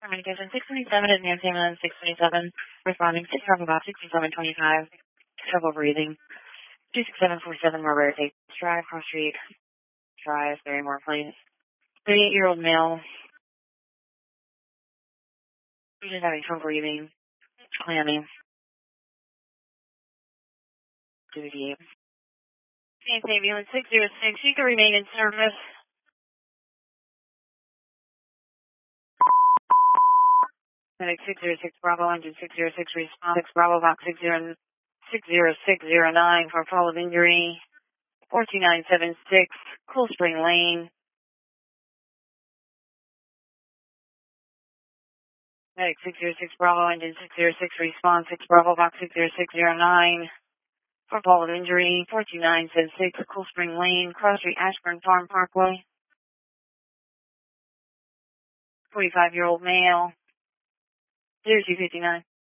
Division 627 at Nancy Amman 627, responding 6 Bravo Box 6725, trouble breathing. 26747 Marbury Tate Drive, Cross Street Drive, Barrymore Plains. 38-year-old male, who's just having trouble breathing, clammy. Duty. St. Ambulance 606, you can remain in service. Medic 606 Bravo, engine 606, response 6 Bravo Box 60609 for fall of injury. 42976, Cool Spring Lane. Medic 606 Bravo, engine 606, response 6 Bravo Box 60609 for fall of injury. 42976, Cool Spring Lane, Cross Street, Ashburn Farm Parkway. 45-year-old male. 0259.